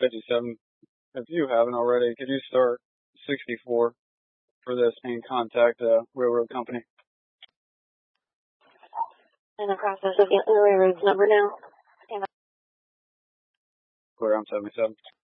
57. If you haven't already, could you start 64 for this and contact railroad company? In the process of getting the railroad's number now. Clear on 77.